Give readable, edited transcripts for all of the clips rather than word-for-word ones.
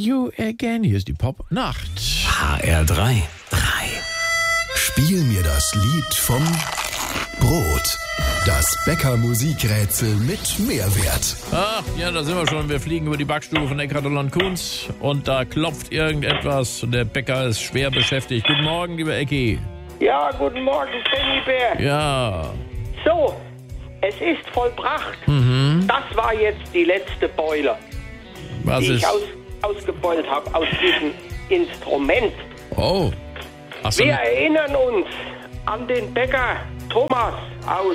you again. Hier ist die Pop-Nacht. HR3. Spiel mir das Lied vom Brot. Das Bäcker-Musikrätsel mit Mehrwert. Ach, ja, da sind wir schon. Wir fliegen über die Backstube von Eckhard und Kunz und da klopft irgendetwas und der Bäcker ist schwer beschäftigt. Guten Morgen, lieber Ecki. Ja, guten Morgen, Bär. Ja. So, es ist vollbracht. Das war jetzt die letzte Beule, Was die ist? ich ausgebeult habe aus diesem Instrument. Oh. Ach so, Wir erinnern uns an den Bäcker Thomas aus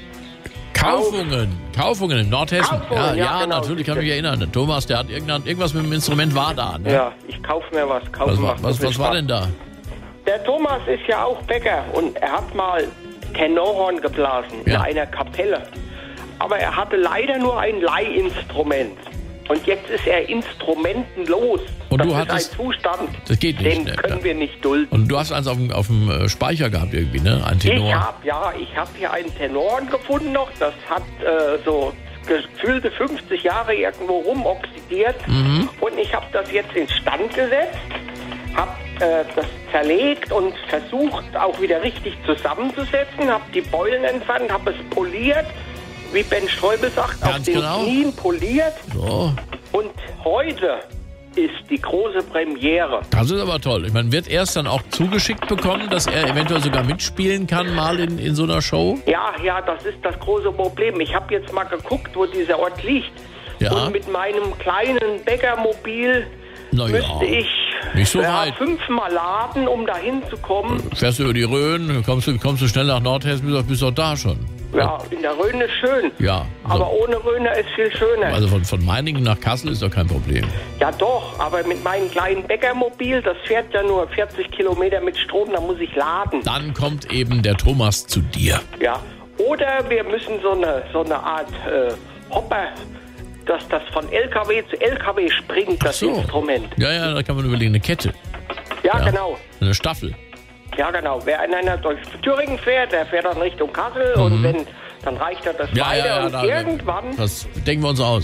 Kaufungen in Nordhessen. Kaufungen, ja, genau. Natürlich kann ich mich erinnern. Der Thomas, der hat irgendwas mit dem Instrument war da. Ne? Ja, ich kaufe mir was. Was war denn da? Der Thomas ist ja auch Bäcker und er hat mal Tenorhorn geblasen in Ja. einer Kapelle. Aber er hatte leider nur ein Leihinstrument. Und jetzt ist er instrumentenlos. Und das du ist hattest- ein Zustand, Das geht nicht, den ne? können wir nicht dulden. Und du hast eins auf dem Speicher gehabt irgendwie, ne? Ein Tenor. Ich habe hier einen Tenorhorn gefunden noch. Das hat so gefühlte 50 Jahre irgendwo rumoxidiert. Und ich habe das jetzt instand gesetzt, habe das zerlegt und versucht auch wieder richtig zusammenzusetzen, habe die Beulen entfernt, habe es poliert, wie Ben Streubel sagt, Ganz auf den genau. Knien poliert. So. Und heute ist die große Premiere. Das ist aber toll. Ich meine, wird er es dann auch zugeschickt bekommen, dass er eventuell sogar mitspielen kann mal in so einer Show? Ja, das ist das große Problem. Ich habe jetzt mal geguckt, wo dieser Ort liegt. Ja. Und mit meinem kleinen Bäckermobil Na ja, müsste ich nicht so weit. 5-mal laden, um da hinzukommen. Fährst du über die Rhön, kommst du schnell nach Nordhessen, bist doch da schon. Ja, in der Rhön ist schön. Ja. Aber ohne Rhöner ist viel schöner. Also von Meiningen nach Kassel ist doch kein Problem. Ja doch, aber mit meinem kleinen Bäckermobil, das fährt ja nur 40 Kilometer mit Strom, da muss ich laden. Dann kommt eben der Thomas zu dir. Ja. Oder wir müssen so eine Art Hopper, dass das von LKW zu LKW springt, das So. Instrument. Ja, da kann man überlegen, eine Kette. Ja, genau. Eine Staffel. Ja, genau. Wer einer durch Thüringen fährt, der fährt dann Richtung Kassel und dann reicht er das weiter und irgendwann, Das denken wir uns aus.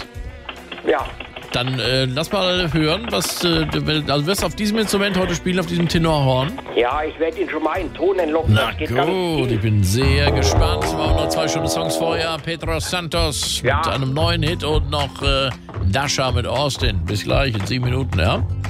ja, Dann lass mal hören, also wirst du auf diesem Instrument heute spielen, auf diesem Tenorhorn? ja, ich werde ihn schon mal in Ton entlocken. Na Das geht ganz gut, ich easy. bin sehr gespannt. Wir haben noch 2 Stunden Songs vorher. Pedro Santos Ja. mit einem neuen Hit und noch Dasha mit Austin. Bis gleich in 7 Minuten, ja?